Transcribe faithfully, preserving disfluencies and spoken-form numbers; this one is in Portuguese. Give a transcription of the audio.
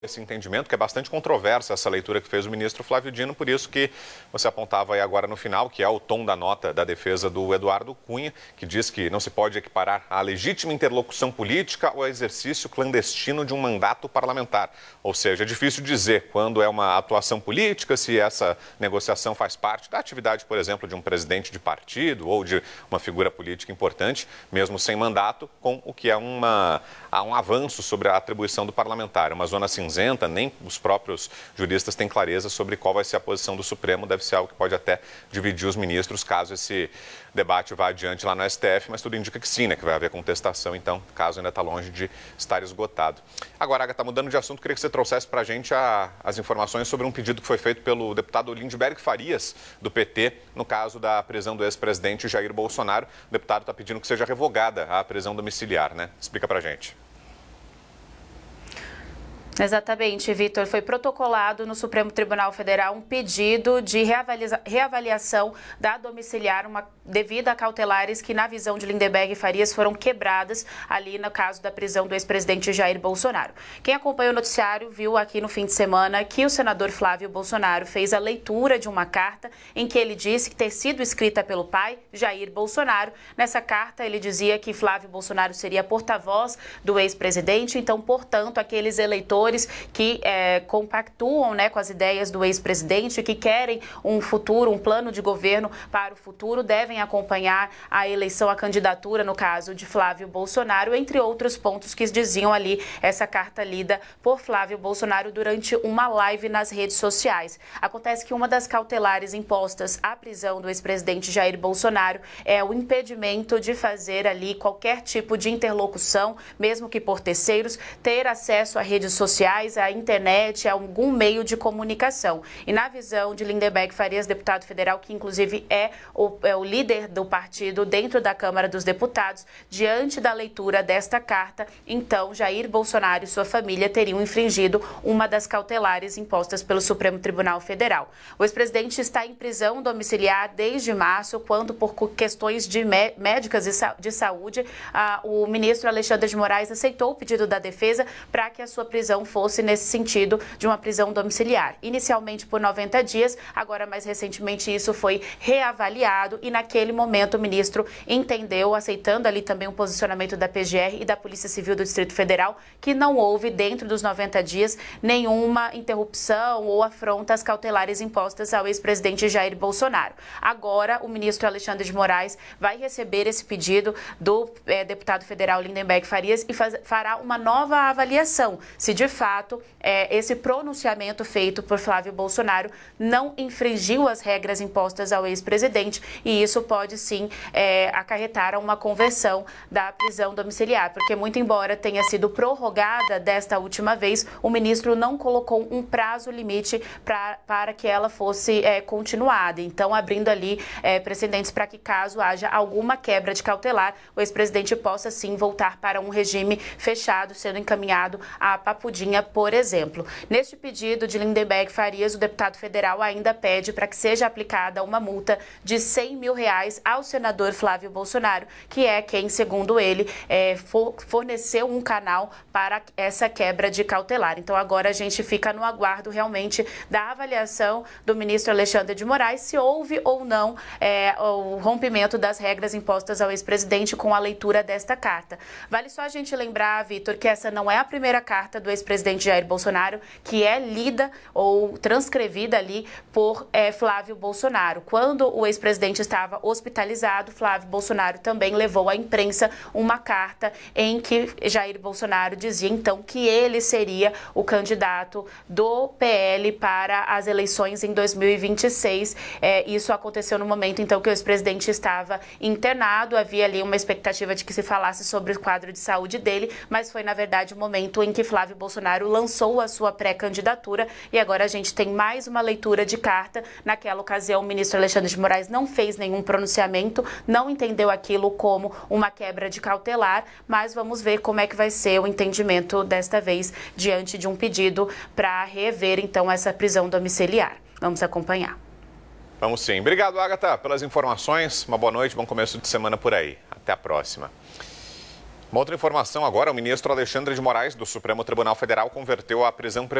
esse entendimento, que é bastante controversa essa leitura que fez o ministro Flávio Dino, por isso que você apontava aí agora no final, que é o tom da nota da defesa do Eduardo Cunha, que diz que não se pode equiparar a legítima interlocução política ao exercício clandestino de um mandato parlamentar. Ou seja, é difícil dizer quando é uma atuação política, se essa negociação faz parte da atividade, por exemplo, de um presidente de partido ou de uma figura política importante, mesmo sem mandato, com o que é uma, um avanço sobre a atribuição do parlamentar, uma zona cinzenta. Nem os próprios juristas têm clareza sobre qual vai ser a posição do Supremo. Deve ser algo que pode até dividir os ministros, caso esse debate vá adiante lá no S T F, mas tudo indica que sim, né? Que vai haver contestação, então, o caso ainda está longe de estar esgotado. Agora, Agatha, mudando de assunto, queria que você trouxesse para a gente a, as informações sobre um pedido que foi feito pelo deputado Lindbergh Farias, do P T, no caso da prisão do ex-presidente Jair Bolsonaro. O deputado está pedindo que seja revogada a prisão domiciliar, né? Explica para a gente. Exatamente, Vitor. Foi protocolado no Supremo Tribunal Federal um pedido de reavalia- reavaliação da domiciliar, uma devido a cautelares que, na visão de Lindbergh Farias, foram quebradas ali no caso da prisão do ex-presidente Jair Bolsonaro. Quem acompanhou o noticiário viu aqui no fim de semana que o senador Flávio Bolsonaro fez a leitura de uma carta em que ele disse que ter sido escrita pelo pai, Jair Bolsonaro. Nessa carta, ele dizia que Flávio Bolsonaro seria porta-voz do ex-presidente, então, portanto, aqueles eleitores que é, compactuam, né, com as ideias do ex-presidente, que querem um futuro, um plano de governo para o futuro, devem acompanhar a eleição, a candidatura, no caso de Flávio Bolsonaro, entre outros pontos que diziam ali essa carta lida por Flávio Bolsonaro durante uma live nas redes sociais. Acontece que uma das cautelares impostas à prisão do ex-presidente Jair Bolsonaro é o impedimento de fazer ali qualquer tipo de interlocução, mesmo que por terceiros, ter acesso a redes sociais, a internet, a algum meio de comunicação. E na visão de Lindbergh Farias, deputado federal, que inclusive é o, é o líder do partido dentro da Câmara dos Deputados, diante da leitura desta carta, então Jair Bolsonaro e sua família teriam infringido uma das cautelares impostas pelo Supremo Tribunal Federal. O ex-presidente está em prisão domiciliar desde março, quando por questões de médicas de saúde, ah, o ministro Alexandre de Moraes aceitou o pedido da defesa para que a sua prisão fosse nesse sentido de uma prisão domiciliar. Inicialmente por noventa dias, agora mais recentemente isso foi reavaliado e naquele momento o ministro entendeu, aceitando ali também o posicionamento da P G R e da Polícia Civil do Distrito Federal, que não houve dentro dos noventa dias nenhuma interrupção ou afronta às cautelares impostas ao ex-presidente Jair Bolsonaro. Agora o ministro Alexandre de Moraes vai receber esse pedido do é, deputado federal Lindbergh Farias e faz, fará uma nova avaliação, se de fato é, esse pronunciamento feito por Flávio Bolsonaro não infringiu as regras impostas ao ex-presidente, e isso pode sim é, acarretar a uma conversão da prisão domiciliar, porque muito embora tenha sido prorrogada desta última vez, o ministro não colocou um prazo limite pra, para que ela fosse é, continuada, então abrindo ali é, precedentes para que caso haja alguma quebra de cautelar, o ex-presidente possa sim voltar para um regime fechado, sendo encaminhado a Papudinha, por exemplo. Neste pedido de Lindbergh Farias, o deputado federal ainda pede para que seja aplicada uma multa de cem mil reais ao senador Flávio Bolsonaro, que é quem, segundo ele, é, forneceu um canal para essa quebra de cautelar. Então agora a gente fica no aguardo realmente da avaliação do ministro Alexandre de Moraes, se houve ou não é, o rompimento das regras impostas ao ex-presidente com a leitura desta carta. Vale só a gente lembrar, Vitor, que essa não é a primeira carta do ex-presidente Jair Bolsonaro que é lida ou transcrevida ali por é, Flávio Bolsonaro. Quando o ex-presidente estava hospitalizado, Flávio Bolsonaro também levou à imprensa uma carta em que Jair Bolsonaro dizia então que ele seria o candidato do P L para as eleições em dois mil e vinte e seis. É, isso aconteceu no momento então que o ex-presidente estava internado, havia ali uma expectativa de que se falasse sobre o quadro de saúde dele, mas foi na verdade o momento em que Flávio Bolsonaro lançou a sua pré-candidatura e agora a gente tem mais uma leitura de carta. Naquela ocasião, o ministro Alexandre de Moraes não fez nenhum pronunciamento, não entendeu aquilo como uma quebra de cautelar, mas vamos ver como é que vai ser o entendimento desta vez diante de um pedido para rever então essa prisão domiciliar. Vamos acompanhar. Vamos sim. Obrigado, Agatha, pelas informações. Uma boa noite, bom começo de semana por aí. Até a próxima. Uma outra informação agora, o ministro Alexandre de Moraes, do Supremo Tribunal Federal, converteu a prisão preventiva